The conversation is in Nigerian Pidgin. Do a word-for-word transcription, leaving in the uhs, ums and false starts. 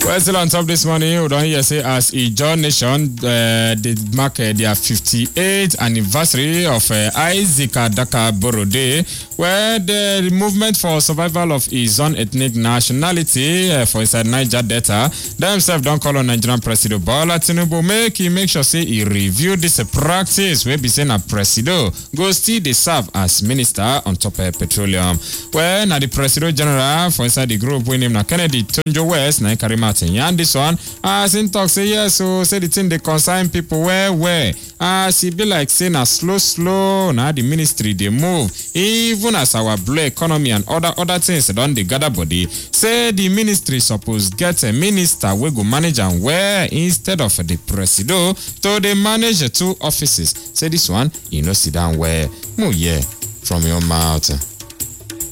Well, still on top this morning, we don't hear say as Ijaw Nation, uh, they mark uh, their fifty-eighth anniversary of uh, Isaac Adaka Boro Day, where the movement for survival of his own ethnic nationality uh, for inside Niger Delta, themselves don't call on Nigerian President Bola Tinubu make he make sure say he review this uh, practice where be saying a President go still they serve as minister on top of petroleum. Well, now the President General for inside the group we name na Kennedy Tonjo West na Karima and this one, as in talk say yes, so say the thing they concern people where where as it be like saying a slow slow now the ministry they move even as our blue economy and other other things don't they gather body say the ministry supposed get a minister we go manage and where instead of the president to they manage two offices. Say this one you know sit down where move yeah from your mouth.